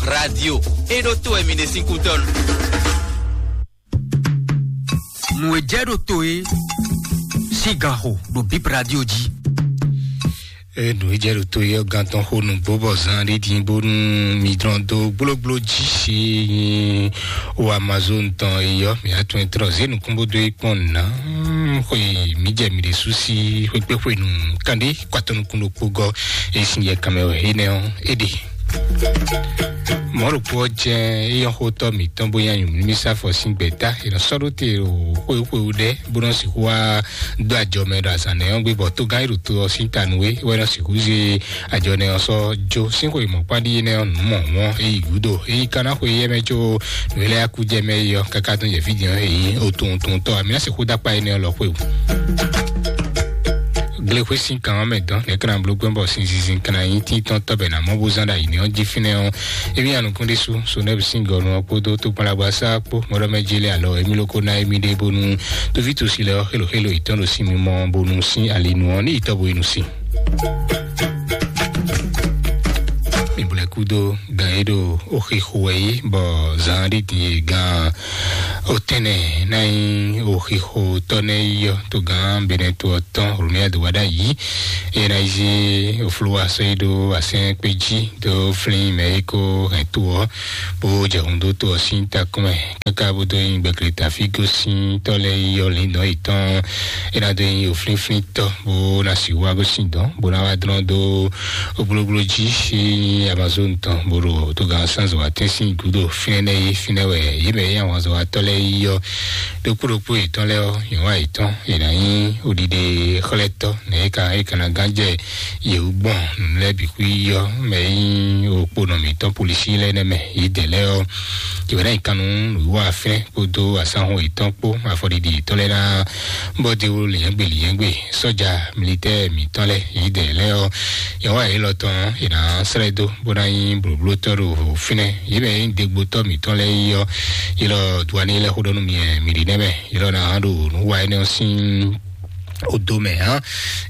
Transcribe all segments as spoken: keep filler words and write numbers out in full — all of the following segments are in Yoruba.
radio e do to e mine cinquanton Muejero toe Sigaho do Bip Radio ji e no ejero toe ganton ho no bobo zan di bo migrando blo blo ji si o Amazon ton yo mi atun troze no kumbo do ipon na ko mi je mi de susi ko pe ko nu kande kwaton kuno pogo e sinye kameo ene on edi Moro poje e hoto mi tombo ya yum mi sa for singbeta e no soro te o ko ko de buron si wa do ajo me da san e on gbe bo to ga iru to sintanwe we no si kuzi ajo ne so jo sin ko mo padi ne on mo mo e gudo e kana ko ye mejo no le akuje me yo kaka to ye video e o ton ton to mi na se ko da pa ene lo ko Gle kwesi kan medan le kan blo gbo sin sin kan yin ti ton to be na mo bo zanda yin on ji fine on e bi anu kunde su so ne single no podo to para gbasa po mo ro mejele alo emi loko na emi de bonu to vitu si le hello hello iton lo si mi mo bonu si alinu on ni to bo inu si kudo gaedo ohi huei bo zandi ti ga otene nai ohi ho tone yo to ga beneto ton runia do wada yi e naizi oflua seido asen peji do flin meiko etuo bo jahundo to sinta come kaka bo do in bekleta figo sin tole yo lindo iton e na do in oflin flin to bo na siwa go sindo bo na wadron do oblogloji si Amazon ton boro to ga sanzo atensi gudo finene finewe yebe yan wazo atole yo de kuropo iton le o yan iton ina yin odide kholeto ne ka e kana ganje ye ugbon le bi ku yo me yin opono mi ton police le ne me idele o ki wera ikanu wa fe kodo asan ho iton po afodidi iton le na body wo le yan gbe le yan gbe soja militaire mi ton le idele o yan wa e lo ton ina sredo bona yin blotoro fine yebe inde gboto mi ton le yo ilo duani le hodonu mi mi dinebe ilo na hadu wa ene sin odome ha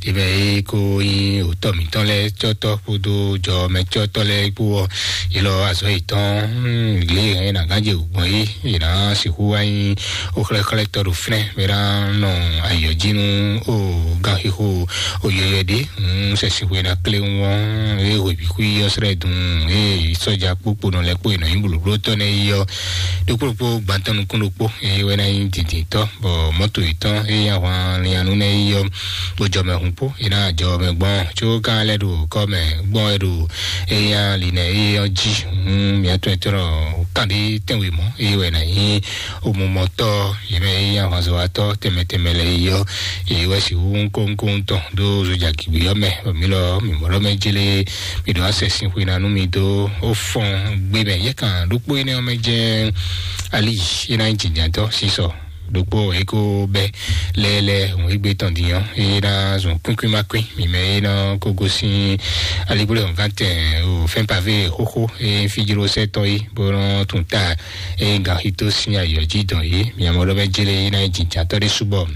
ibe ko yin oto mi ton le choto podo jo me choto le po ilo aso iton le na ganje ugbon yi ina si huwa yin o kle collector fine vera no ayo jinu o ga hi ho o yeyede se si we na kle won e o bi ku yo sre dun e soja popo no le po ina yin bulu to ne yo de popo gbantan kun lopo e we na yin didi to bo moto iton e ya wa ni anu ne yo bojo me hunpo ina jo me gbon cho kan le do ko me gbon edu e ya li ne e oji mi ato etoro kan di tenwe mo e we na yin o mo moto e me ya wa zo ato teme teme le yo e we si un kon kon to do zo ja ki bi yo me mi lo mi mo lo me jele mi do assessing fu ina nu mi do o fon gbe me ye kan do po ina me je ali ina jinja to si so dopo eko be lele on igbe ton diyan e na zon kunkin makun mi me na kogosin alibule on ganten o fin pavé hoho e figiro seto yi boron tunta e gahito sin ayoji don yi mi amoro be jele na jinja to de subo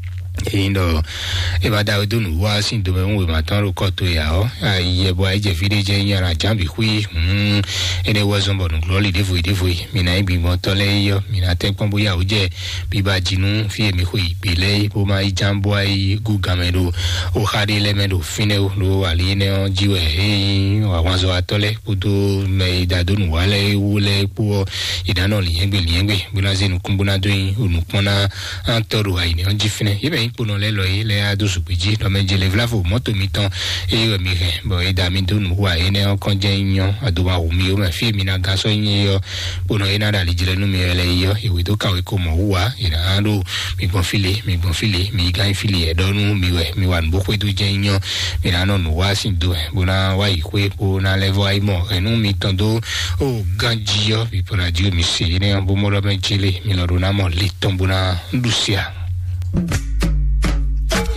indo e bada odun wa sin do me won ma tan ro ko to ya o aye bo aje fide je yara jambi hui mm ene wo zombo no glory de voi de voi mi na ibi mo to le yo mi na te pon boya o je bi ba jinu fi mi hui bele bo ma i jambo ai gu gamero o khari le me do fine o lo ali ne o jiwe e wa wan zo atole puto me da do nu wale wo le po idano li yengbe li yengbe bi na zinu kumbuna do yin onu pona antoro ai ne on ji fine yebe pono le loyi le adusu piji do menjele vlavo moto miton e mi re bo e da mi dun wa ene o konje yan aduwa o mi o ma fi mi na gaso yin yo pono e na da li jire nu mi ele yo e we do ka we ko mo wa ina ando mi gbon file mi gbon file mi ga file e do nu mi we mi wa nbo ko do je yan mi na no nu wa sin do bo na wa ikwe po na level ai mo e nu mi ton do o ganji yo bi pora ji mi se ene bo mo lo menjele mi lo na mo li ton bo na lucia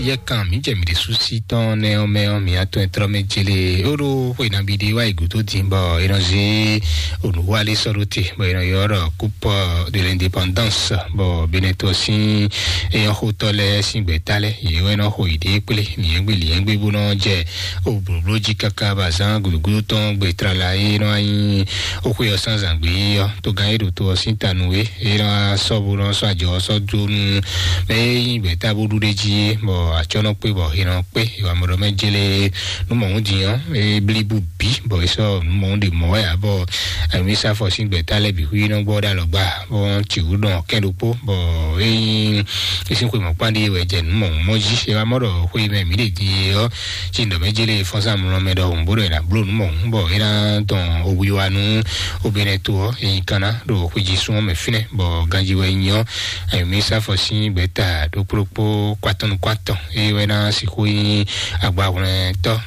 ye kan mi je mi de susi ton ne o me o mi ato entro me jele oro we na bi de wa iguto timbo irange onu wale soroti bo iran yoro coupe de l'indépendance bo beneto sin e ho tole sin betale ye we no ho ide pele ni egbe li egbe bu no je o broji kaka bazan gugudu ton gbe tralaye no yin o ko yo san zangbe yo to gan edo to sin tanuwe era so bu no so ajo so dun me yin beta bu du deji bo achono pe bo iran pe iwa mo me jele no mo jiyan e blibu bi bo so mo de mo ya bo ami sa fo sin betale bi hu no gboda lo gba bo ti u don kedopo bo e isin ko mo pande we je mo mo ji e wa mo ro ko me mi de ji o sin do me jele fo sa mo me do mbo re na blo mo bo ira ton owi wa nu obìnrin to e kana do ko ji sun me fine bo ganji we yan ami sa fo sin beta do propo kwaton kwaton e we na si ko yin agba won to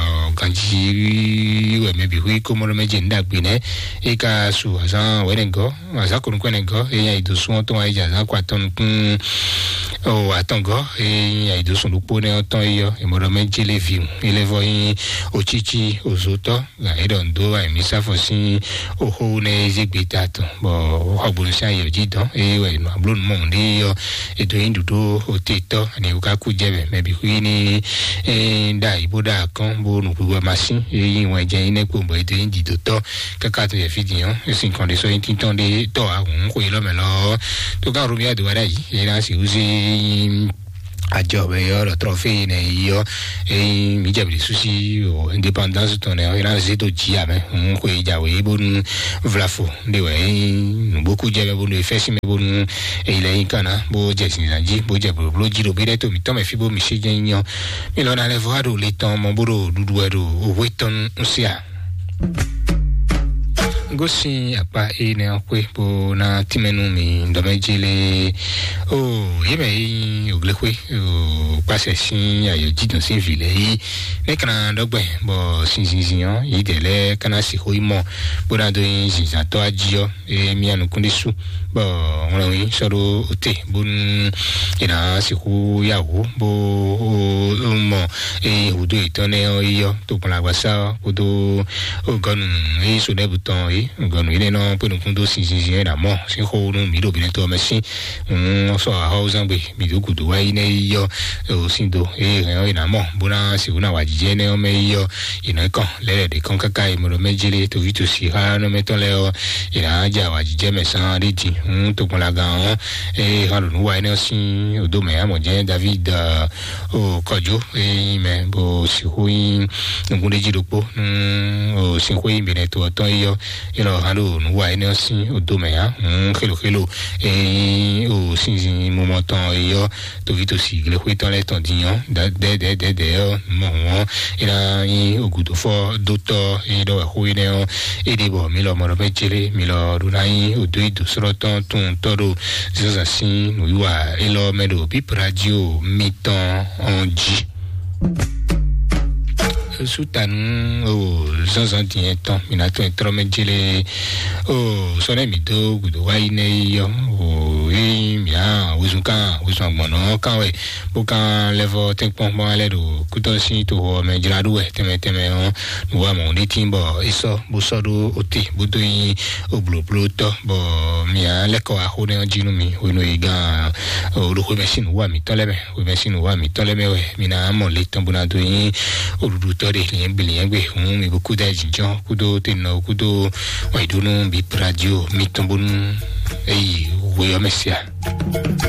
ganji we me bi hu ko mo me je ndagbe ne e ka su azan we ngo azan ko ko ngo e ya ido sun to ai ja za kwaton kun o atongo e ya ido sun lupo ne ton iyo e mo me je le vi ile vo yin ochichi ozoto ga e don do ai mi sa fo sin o ho ne jigbe tato bo ogbon sa yo jidon e we no ablon mo ndi yo e do indu do o tito ni o ka ku jebe me bi hu ni e da iboda kan bo no ku machine e yin won je ine ko bo e do indi do to kaka to ye fidian e sin kon de so yin ton de to a won ko lo me lo to ga ru mi adu ara yi e na si uzi ajobe yo lo trofei ne io e mi jabi susi o independence to ne ira zeto ji ame un ko ija we bon vlafo de we beaucoup jabe bon e fesi me bon e ile ikana bo jesi na ji bo jabu blo ji do bere to mi to me fi bo mi se jenyo mi lo na le voado le ton mo boro dudu edo o weton usia gosi apa ene akwe bo na timenu mi ndomejele o yeme oglekwe o pase sin ayo jidon sin vile yi nekana dogbe bo sin sin sin yo idele kana si ho imo bo na do yin sin to ajiyo e mi anu kundisu bo won yin soro ote bo ina si ho yawo bo o mo e hudo itone o yo to pon lagbasa odo o gonu e so debuton yi gonu ile no pe nukun do sinsin na mo sin ho nu mi do bi to me sin un so a ho zan be mi do gudu wa ine yo o sin do e ran ina mo bona si una wa jije ne o me yo ina kan le de kan kaka i mo mejele to vito si ha no me to le o ina ja wa jije me san ri ti un to kun la gan e ha lu wa ine sin o do me amo je David o kojo e me bo si ho yin ngun de jiropo o sin ho yin be ne to ton yo ilo halo nuwa ene sin odome ya un kelo kelo e o sin moment ton yo to vito si le huiton le ton dion de de de de de mo ila i ogudo fo doctor e do huine o e de bo mi lo mo be jere mi lo runai o do ido sroton ton todo zaza sin nuwa ilo medo bip radio miton onji sutanu o zanzan tien ton mina to entro me jele o so ne mi do gudo wa ine yo o e mi a uzunka uzun gbono kan we bo kan level ten pon mo ale do kuto sin to ho me jira do e teme teme o nu wa mo ni timbo iso bo so do oti bo do yin o blo blo to bo mi a le ko a ho ne jinu mi o no iga o do ko machine wa mi to le me o machine wa mi to le me we mi na mo le ton bona do yin o du de lien bilien be on mi beaucoup d'argent kudo teno kudo wa idunu bi radio mi tombun ei wo yo mesia